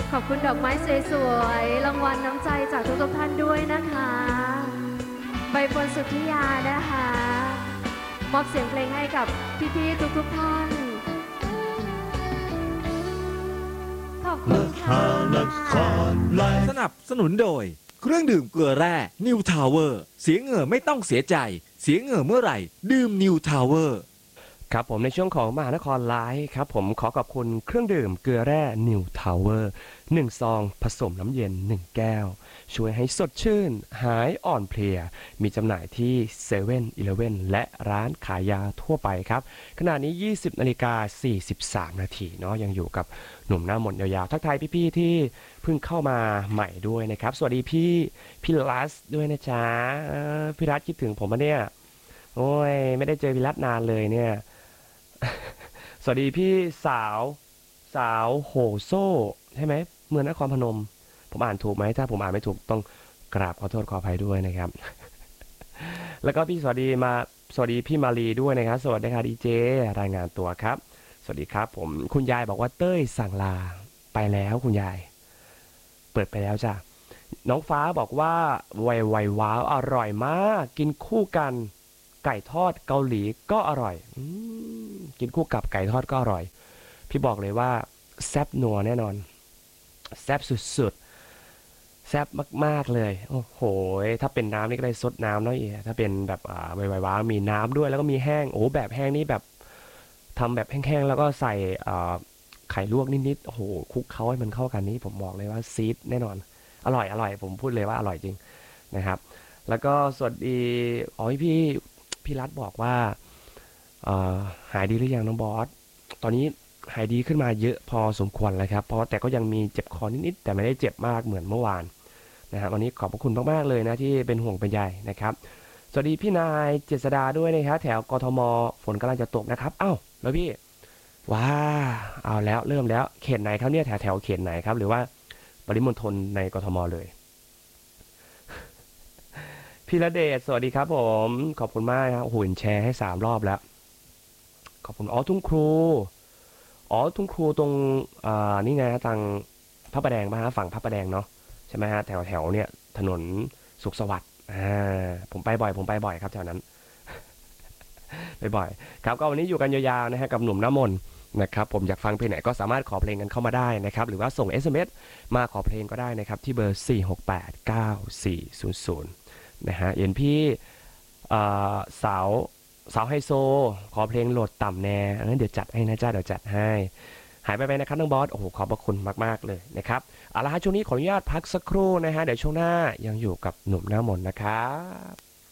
ขอบคุณดอกไม้สวยๆรางวัลน้ำใจจากทุกๆท่านด้วยนะคะใบเฟิร์นสุทธิยานะคะมอบเสียงเพลงให้กับพี่ๆทุกท่านขอบคุณค่ะสนับสนุนโดยเครื่องดื่มเกลือแร่นิวทาวเวอร์เสียเหงื่อไม่ต้องเสียใจเสียเหงื่อเมื่อไหร่ดื่มนิวทาวเวอร์ครับผมในช่วงของมหานครไลฟ์ครับผมขอขอบคุณเครื่องดื่มเกลือแร่นิวทาวเวอร์1ซองผสมน้ำเย็น1แก้วช่วยให้สดชื่นหายอ่อนเพลียมีจำหน่ายที่7 e เ e ่ e อและร้านขายยาทั่วไปครับขณะนี้ 20:43 นาทีเนาะยังอยู่กับหนุ่มหน้ามนต์ยาวๆทักทายพี่ๆที่เพิ่งเข้ามาใหม่ด้วยนะครับสวัสดีพี่รัสด้วยนะจ๊ะพี่รัสคิดถึงผมปะเนี่ยโอ้ยไม่ได้เจอพี่รัสนานเลยเนี่ยสวัสดีพี่สาวโหโซ่ใช่ไหมเมืองนครพนมผมอ่านถูกไหมถ้าผมอ่านไม่ถูกต้องกราบขอโทษขออภัยด้วยนะครับแล้วก็พี่สวัสดีพี่มาลีด้วยนะครับสวัสดีค่ะดีเจรายงานตัวครับสวัสดีครับผมคุณยายบอกว่าเต้ยสั่งลาไปแล้วคุณยายเปิดไปแล้วจ้ะน้องฟ้าบอกว่าไวว้าวอร่อยมากกินคู่กันไก่ทอดเกาหลีก็อร่อยกินคู่กับไก่ทอดก็อร่อยพี่บอกเลยว่าแซ่บนัวแน่นอนแซ่บสุดๆแซ่บมากๆเลยโอ้โหถ้าเป็นน้ำนี่ก็ได้ซดน้ำน้อยอีกถ้าเป็นแบบไวว้ามีน้ำด้วยแล้วก็มีแห้งโอ้แบบแห้งนี่แบบทำแบบแห้งๆแล้วก็ใส่ไข่ลวกนิดๆโอ้โหคลุกเคล้าให้มันเข้ากันนี้ผมบอกเลยว่าซีดแน่นอนอร่อยผมพูดเลยว่าอร่อยจริงนะครับแล้วก็สวัสดีพี่รัฐบอกว่าหายดีหรือยังน้องบอสตอนนี้หายดีขึ้นมาเยอะพอสมควรแล้วครับเพราะแต่ก็ยังมีเจ็บคอนิดๆแต่ไม่ได้เจ็บมากเหมือนเมื่อวานนะครับวันนี้ขอบพระคุณมากๆเลยนะที่เป็นห่วงเป็นใยนะครับสวัสดีพี่นายเจษดาด้วยนะครับแถวกทมฝนกำลังจะตกนะครับอ้าวแล้วพี่ว้าเอาแล้วเริ่มแล้วเขตไหนครับเนี่ยแถวเขตไหนครับหรือว่าปริมณฑลในกทมเลยพี่ระเดชสวัสดีครับผมขอบคุณมากครับโอ้โหแชร์ให้3 รอบแล้วขอบคุณทุ่งครูทุ่งครูตรงนี่ไงทางพระประแดงมาฝั่งพระประแดงเนาะใช่ไหมฮะแถวเนี่ยถนนสุขสวัสดิ์ผมไปบ่อยครับแถวนั้นไปบ่อยครับก็วันนี้อยู่กันยาวๆนะฮะกับหนุ่มน้ำมนต์นะครับผมอยากฟังเพลงไหนก็สามารถขอเพลงกันเข้ามาได้นะครับหรือว่าส่ง SMS มาขอเพลงก็ได้นะครับที่เบอร์4689400นะฮะเห็นพี่สาวไฮโซขอเพลงโหลดต่ำแน่เดี๋ยวจัดให้นะจ้าเดี๋ยวจัดให้หายไปนะครับน้องบอสโอ้โหขอบพระคุณมากๆเลยนะครับเอาละฮะช่วงนี้ขออนุญาตพักสักครู่นะฮะเดี๋ยวช่วงหน้ายังอยู่กับหนุ่มหน้ามนต์นะครับ